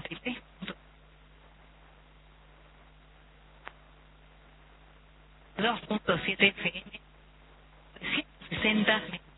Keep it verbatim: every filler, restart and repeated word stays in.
y tres punto dos punto siete F M, trescientos sesenta